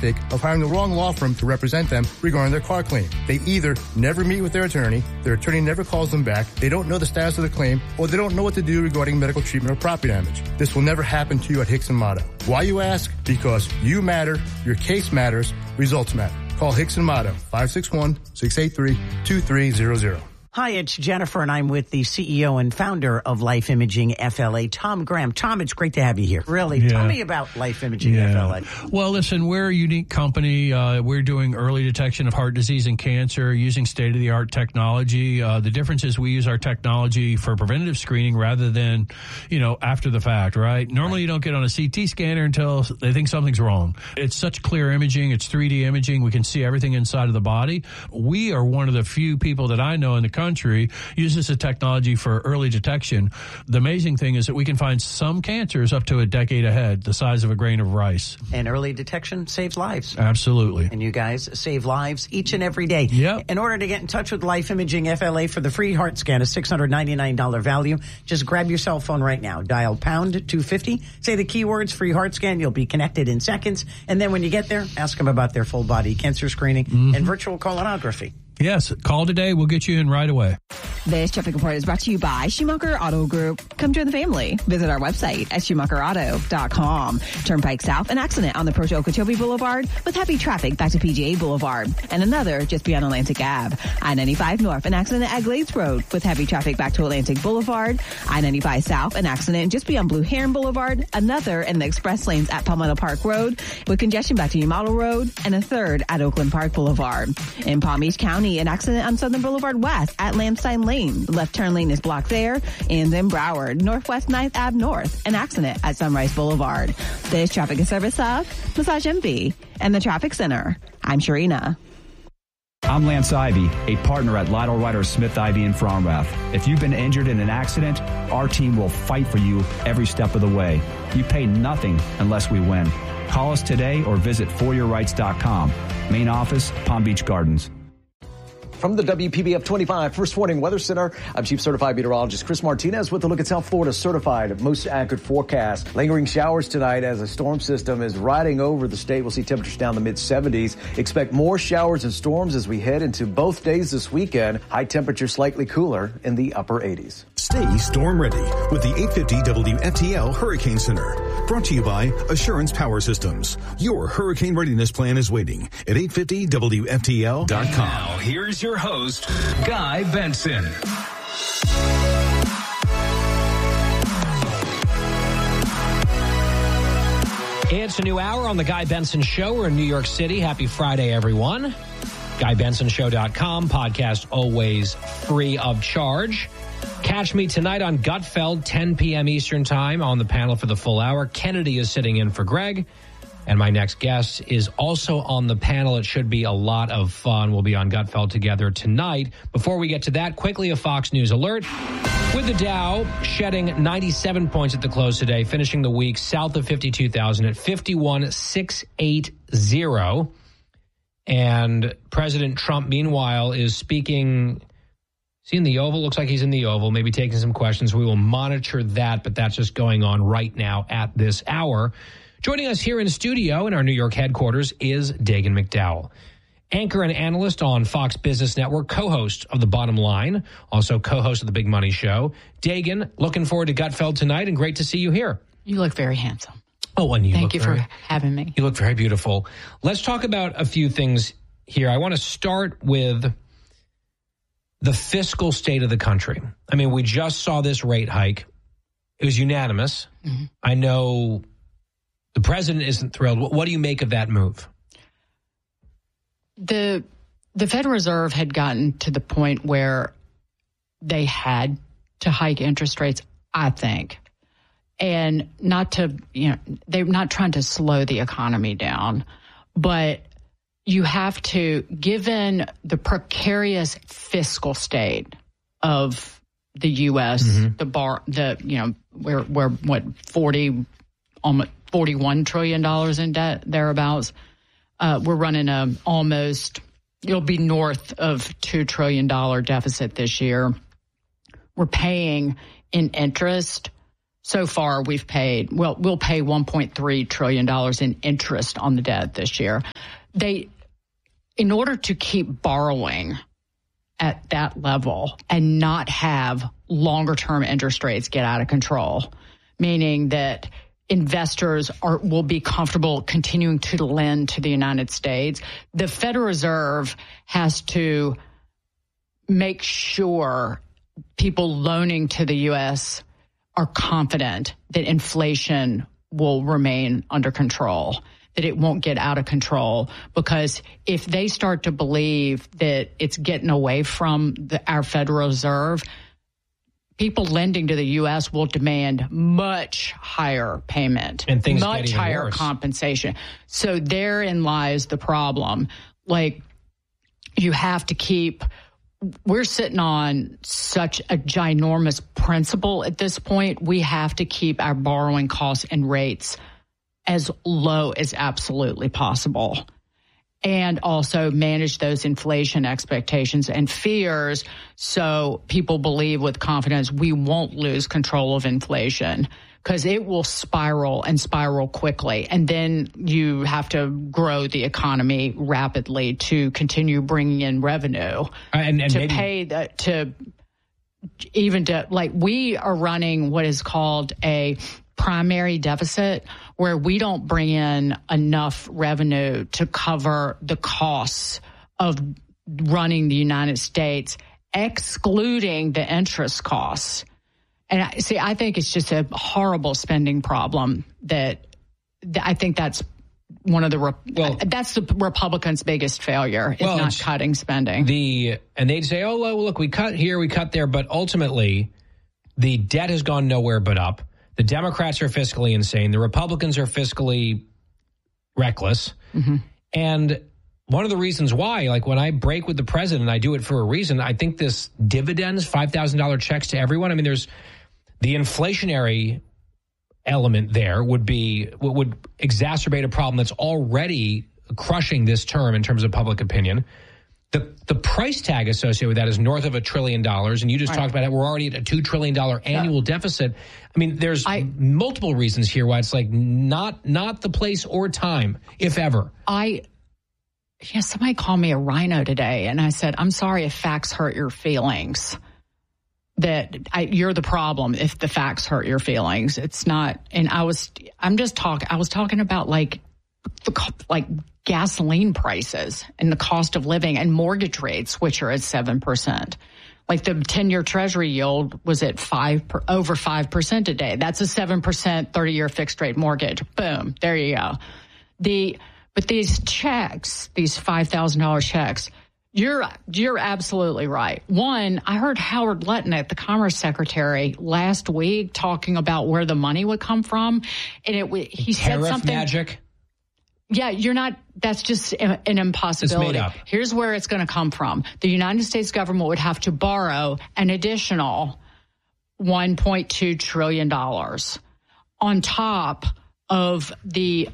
mistake of hiring the wrong law firm to represent them regarding their car claim. They either never meet with their attorney never calls them back, they don't know the status of the claim, or they don't know what to do regarding medical treatment or property damage. This will never happen to you at Hicks & Motto. Why, you ask? Because you matter, your case matters, results matter. Call Hicks & Motto, 561-683-2300. Hi, it's Jennifer, and I'm with the CEO and founder of Life Imaging FLA, Tom Graham. Tom, it's great to have you here. Really, tell me about Life Imaging FLA. Well, listen, we're a unique company. We're doing early detection of heart disease and cancer using state-of-the-art technology. The difference is we use our technology for preventative screening rather than, after the fact, right? Normally you don't get on a CT scanner until they think something's wrong. It's such clear imaging. It's 3D imaging. We can see everything inside of the body. We are one of the few people that I know in the country uses the technology for early detection. The amazing thing is that we can find some cancers up to a decade ahead, the size of a grain of rice. And early detection saves lives. Absolutely. And you guys save lives each and every day. Yep. In order to get in touch with Life Imaging FLA for the free heart scan, a $699 value, just grab your cell phone right now. Dial pound 250, say the keywords free heart scan. You'll be connected in seconds. And then when you get there, ask them about their full body cancer screening and virtual colonography. Yes, call today. We'll get you in right away. This traffic report is brought to you by Schumacher Auto Group. Come join the family. Visit our website at SchumacherAuto.com. Turnpike South, an accident on the approach to Okeechobee Boulevard with heavy traffic back to PGA Boulevard. And another just beyond Atlantic Ave. I-95 North, an accident at Glades Road with heavy traffic back to Atlantic Boulevard. I-95 South, an accident just beyond Blue Heron Boulevard. Another in the express lanes at Palmetto Park Road with congestion back to Umalo Road. And a third at Oakland Park Boulevard. In Palm Beach County, an accident on Southern Boulevard West at Lampstein Lane. The left turn lane is blocked there. And in Broward, Northwest 9th Ave North, an accident at Sunrise Boulevard. This traffic is service of Massage Envy and the Traffic Center. I'm Sharina. I'm Lance Ivy, a partner at Lytle Ryder Smith Ivy in Fromrath. If you've been injured in an accident, our team will fight for you every step of the way. You pay nothing unless we win. Call us today or visit foryourrights.com. Main office, Palm Beach Gardens. From the WPBF 25 First Warning Weather Center, I'm Chief Certified Meteorologist Chris Martinez with a look at South Florida's certified most accurate forecast. Lingering showers tonight as a storm system is riding over the state. We'll see temperatures down the mid-70s. Expect more showers and storms as we head into both days this weekend. High temperature slightly cooler in the upper 80s. Stay storm ready with the 850 WFTL Hurricane Center. Brought to you by Assurance Power Systems. Your hurricane readiness plan is waiting at 850WFTL.com. Now, here's your host, Guy Benson. It's a new hour on the Guy Benson Show. We're in New York City. Happy Friday, everyone. GuyBensonShow.com. Podcast always free of charge. Catch me tonight on Gutfeld, 10 p.m. Eastern Time on the panel for the full hour. Kennedy is sitting in for Greg. And my next guest is also on the panel. It should be a lot of fun. We'll be on Gutfeld together tonight. Before we get to that, quickly a Fox News alert. With the Dow shedding 97 points at the close today, finishing the week south of 52,000 at 51,680. And President Trump, meanwhile, is speaking. Is he in the Oval? Looks like he's in the Oval, maybe taking some questions. We will monitor that, but that's just going on right now at this hour. Joining us here in studio in our New York headquarters is Dagen McDowell, anchor and analyst on Fox Business Network, co-host of The Bottom Line, also co-host of The Big Money Show. Dagen, looking forward to Gutfeld tonight, and great to see you here. You look very handsome. Oh, and Thank you for having me. You look very beautiful. Let's talk about a few things here. I want to start with the fiscal state of the country. I mean, we just saw this rate hike. It was unanimous. Mm-hmm. I know the president isn't thrilled. What do you make of that move? The Federal Reserve had gotten to the point where they had to hike interest rates, I think. And not to, they're not trying to slow the economy down, but you have to, given the precarious fiscal state of the U.S., mm-hmm. We're what, almost $41 trillion in debt, thereabouts. We're running it'll be north of $2 trillion deficit this year. We're paying in interest so far we'll pay $1.3 trillion in interest on the debt this year. In order to keep borrowing at that level and not have longer term interest rates get out of control, meaning that investors will be comfortable continuing to lend to the United States, the Federal Reserve has to make sure people loaning to the U.S. are confident that inflation will remain under control, that it won't get out of control. Because if they start to believe that it's getting away from our Federal Reserve, people lending to the U.S. will demand much higher payment and things much higher compensation. So therein lies the problem. Like, you have to keep. We're sitting on such a ginormous principle at this point. We have to keep our borrowing costs and rates as low as absolutely possible, and also manage those inflation expectations and fears so people believe with confidence we won't lose control of inflation, because it will spiral and spiral quickly. And then you have to grow the economy rapidly to continue bringing in revenue and to maybe pay we are running what is called a primary deficit, where we don't bring in enough revenue to cover the costs of running the United States, excluding the interest costs. And I think it's just a horrible spending problem that I think that's one of that's the Republicans' biggest failure, is not cutting spending. And they'd say, oh, look, we cut here, we cut there. But ultimately, the debt has gone nowhere but up. The Democrats are fiscally insane. The Republicans are fiscally reckless. Mm-hmm. And one of the reasons why, like when I break with the president, I do it for a reason. I think this dividends, $5,000 checks to everyone. I mean, there's the inflationary element there would exacerbate a problem that's already crushing this term in terms of public opinion. The price tag associated with that is north of $1 trillion. And you just talked about it. We're already at a $2 trillion annual deficit. I mean, there's multiple reasons here why it's like not the place or time, if ever. Somebody called me a rhino today, and I said, I'm sorry if facts hurt your feelings. You're the problem if the facts hurt your feelings. It's not. And I was talking about like gasoline prices and the cost of living and mortgage rates, which are at 7%. Like the 10-year Treasury yield was at over 5% today. That's a 7% 30-year fixed rate mortgage. Boom, there you go. But these checks, these $5,000 checks, you're absolutely right. One, I heard Howard Lutnick, the Commerce Secretary, last week talking about where the money would come from, and he said something. Magic. Yeah, that's just an impossibility. It's made up. Here's where it's going to come from. The United States government would have to borrow an additional $1.2 trillion on top of the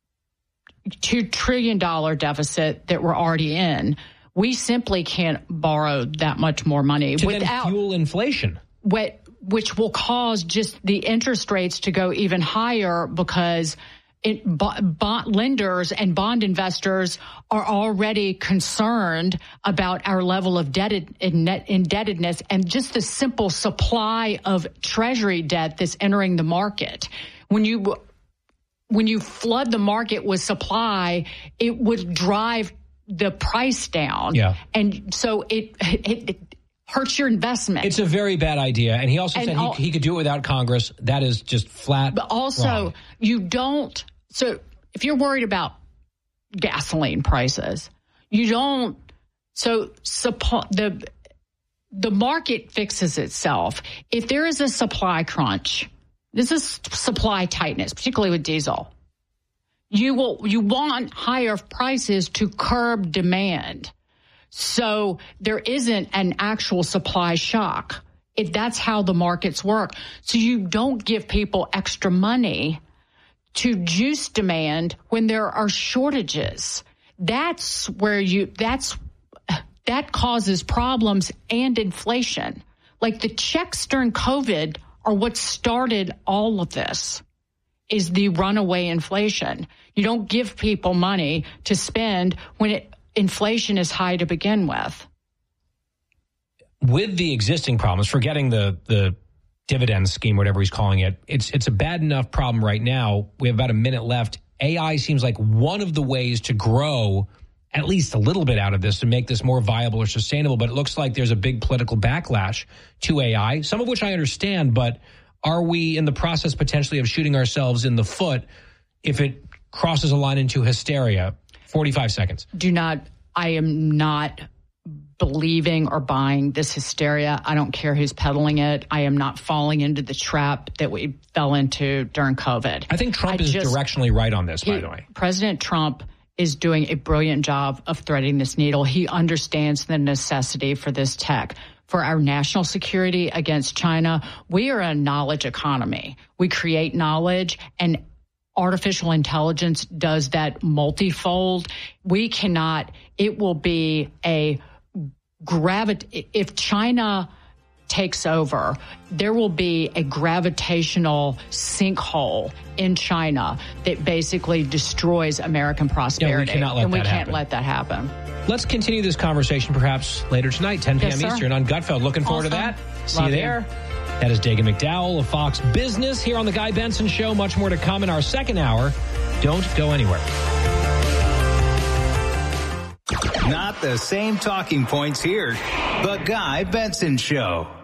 $2 trillion deficit that we're already in. We simply can't borrow that much more money without then fuel inflation. Which will cause just the interest rates to go even higher, because bond lenders and bond investors are already concerned about our level of indebtedness and just the simple supply of Treasury debt that's entering the market. When you flood the market with supply, it would drive the price down. Yeah. And so it hurts your investment. It's a very bad idea. And he also said he could do it without Congress. That is just flat But also, wrong. You don't. So if you're worried about gasoline prices, you don't. So the market fixes itself. If there is a supply crunch, this is supply tightness, particularly with diesel. You want higher prices to curb demand. So there isn't an actual supply shock. That's how the markets work. So you don't give people extra money to juice demand when there are shortages. That's where that causes problems and inflation. Like the checks during COVID or what started all of this is the runaway inflation. You don't give people money to spend when inflation is high to begin with. With the existing problems, forgetting the dividend scheme, whatever he's calling it, it's a bad enough problem right now. We have about a minute left. AI seems like one of the ways to grow at least a little bit out of this to make this more viable or sustainable. But it looks like there's a big political backlash to AI, some of which I understand. But are we in the process potentially of shooting ourselves in the foot if it crosses a line into hysteria? 45 seconds. I am not believing or buying this hysteria. I don't care who's peddling it. I am not falling into the trap that we fell into during COVID. I think Trump is directionally right on this, by the way. President Trump is doing a brilliant job of threading this needle. He understands the necessity for this tech. For our national security against China, we are a knowledge economy. We create knowledge, and artificial intelligence does that multifold. We cannot, it will be if China takes over, there will be a gravitational sinkhole in China that basically destroys American prosperity. Yeah, we can't let that happen. Let's continue this conversation perhaps later tonight, 10 p.m. Eastern on Gutfeld. Looking forward to that. See you there. That is Dagan McDowell of Fox Business here on The Guy Benson Show. Much more to come in our second hour. Don't go anywhere. Not the same talking points here. The Guy Benson Show.